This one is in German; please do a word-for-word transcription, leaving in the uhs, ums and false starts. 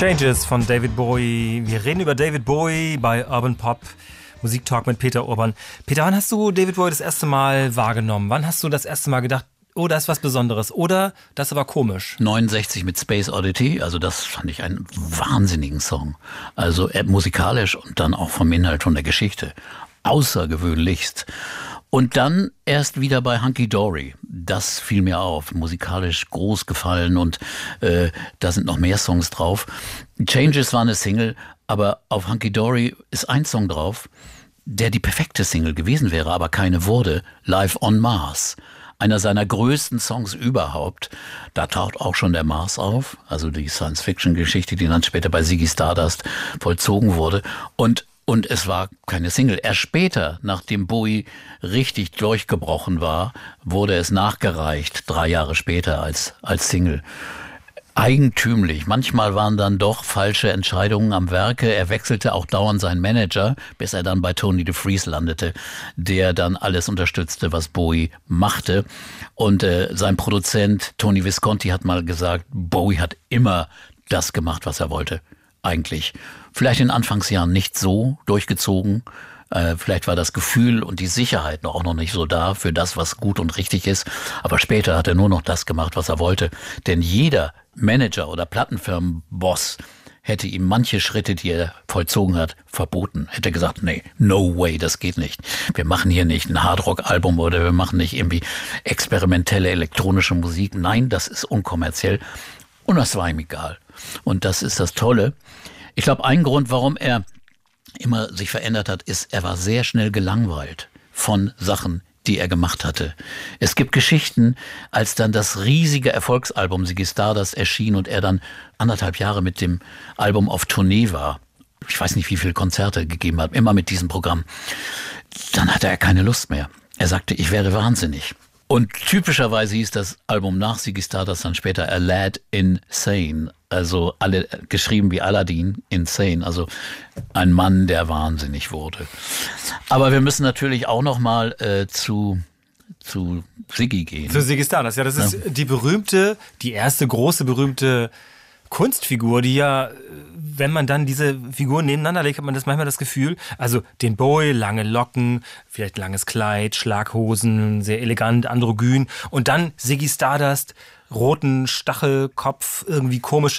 Changes von David Bowie. Wir reden über David Bowie bei Urban Pop. Musiktalk mit Peter Urban. Peter, wann hast du David Bowie das erste Mal wahrgenommen? Wann hast du das erste Mal gedacht, oh, da ist was Besonderes? Oder, das ist aber komisch? neunundsechzig mit Space Oddity, also das fand ich einen wahnsinnigen Song. Also äh, musikalisch und dann auch vom Inhalt, von der Geschichte. Außergewöhnlichst. Und dann erst wieder bei Hunky Dory. Das fiel mir auf. Musikalisch groß gefallen und äh, da sind noch mehr Songs drauf. Changes war eine Single, aber auf Hunky Dory ist ein Song drauf, der die perfekte Single gewesen wäre, aber keine wurde. Live on Mars. Einer seiner größten Songs überhaupt. Da taucht auch schon der Mars auf, also die Science-Fiction-Geschichte, die dann später bei Ziggy Stardust vollzogen wurde. Und Und es war keine Single. Erst später, nachdem Bowie richtig durchgebrochen war, wurde es nachgereicht, drei Jahre später als, als Single. Eigentümlich. Manchmal waren dann doch falsche Entscheidungen am Werke. Er wechselte auch dauernd seinen Manager, bis er dann bei Tony DeFries landete, der dann alles unterstützte, was Bowie machte. Und äh, sein Produzent Tony Visconti hat mal gesagt, Bowie hat immer das gemacht, was er wollte. Eigentlich. Vielleicht in Anfangsjahren nicht so durchgezogen. Äh, vielleicht war das Gefühl und die Sicherheit noch auch noch nicht so da für das, was gut und richtig ist. Aber später hat er nur noch das gemacht, was er wollte. Denn jeder Manager oder Plattenfirmenboss hätte ihm manche Schritte, die er vollzogen hat, verboten. Hätte gesagt, nee, no way, das geht nicht. Wir machen hier nicht ein Hardrock-Album oder wir machen nicht irgendwie experimentelle elektronische Musik. Nein, das ist unkommerziell. Und das war ihm egal. Und das ist das Tolle. Ich glaube, ein Grund, warum er immer sich verändert hat, ist, er war sehr schnell gelangweilt von Sachen, die er gemacht hatte. Es gibt Geschichten, als dann das riesige Erfolgsalbum Ziggy Stardust erschien und er dann anderthalb Jahre mit dem Album auf Tournee war. Ich weiß nicht, wie viele Konzerte gegeben hat, immer mit diesem Programm. Dann hatte er keine Lust mehr. Er sagte, ich wäre wahnsinnig. Und typischerweise hieß das Album nach Ziggy Stardust dann später A Lad Insane. Also alle geschrieben wie Aladdin, Insane. Also ein Mann, der wahnsinnig wurde. Aber wir müssen natürlich auch noch mal äh, zu, zu Ziggy gehen. Zu Ziggy Stardust, ja. Das ist ja die berühmte, die erste große berühmte Kunstfigur, die ja, wenn man dann diese Figuren nebeneinander legt, hat man das manchmal das Gefühl, also den Bowie, lange Locken, vielleicht langes Kleid, Schlaghosen, sehr elegant, androgyn und dann Ziggy Stardust, roten Stachelkopf, irgendwie komische